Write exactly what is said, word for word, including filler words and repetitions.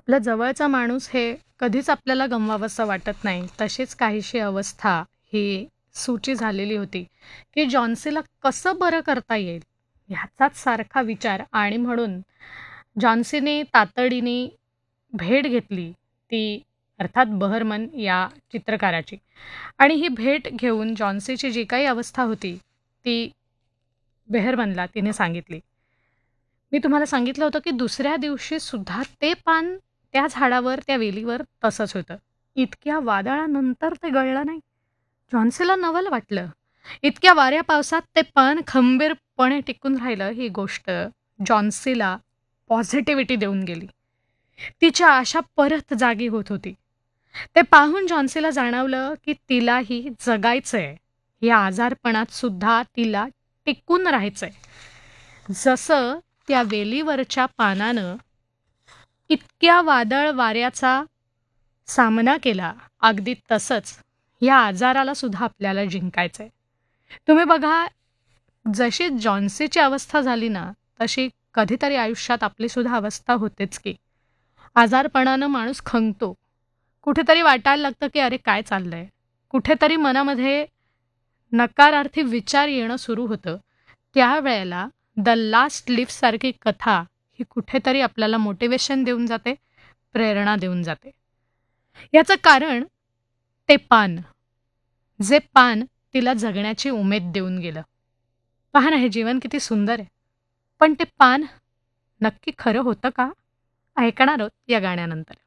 आपला जवळचा माणूस हे कधीच आपल्याला गमवावंसं वाटत नाही. तशीच काहीशी अवस्था ही सूची झालेली होती, की जॉन्सीला कसं बरं करता येईल ह्याचाच सारखा विचार आणि म्हणून जॉन्सीने तातडीने भेट घेतली ती अर्थात बहरमन या चित्रकाराची. आणि ही भेट घेऊन जॉन्सीची जी काही अवस्था होती ती बेहरमनला तिने सांगितली. मी तुम्हाला सांगितलं होतं, की दुसऱ्या दिवशी सुद्धा ते पान त्या झाडावर, त्या वेलीवर तसंच होतं. इतक्या वादळानंतर ते गळलं नाही. जॉन्सीला नवल वाटलं. इतक्या वाऱ्या पावसात ते पान खंबीरपणे टिकून राहिलं ही गोष्ट जॉन्सीला पॉझिटिव्हिटी देऊन गेली. तिच्या आशा परत जागी होत होती. ते पाहून जॉन्सीला जाणवलं, की तिलाही जगायचंय. या आजारपणात सुद्धा तिला टिकून राहायचंय. जसं त्या वेलीवरच्या पानानं इतक्या वादळ वाऱ्याचा सामना केला, अगदी तसंच या आजाराला सुद्धा आपल्याला जिंकायचंय. तुम्ही बघा, जशी जॉन्सीची अवस्था झाली ना, तशी कधीतरी आयुष्यात आपली सुद्धा अवस्था होतेच की. आजारपणानं माणूस खंगतो. कुठेतरी वाटायला लागतं, की अरे काय चाललंय? कुठेतरी मनामध्ये नकारार्थी विचार येणं सुरू होतं. त्यावेळेला द लास्ट लीफसारखी कथा ही कुठेतरी आपल्याला मोटिवेशन देऊन जाते, प्रेरणा देऊन जाते. याचं कारण ते पान, जे पान तिला जगण्याची उमेद देऊन गेलं. पहा ना, हे जीवन किती सुंदर आहे. पण ते पान नक्की खरं होतं का? ऐकणार आहोत या गाण्यानंतर.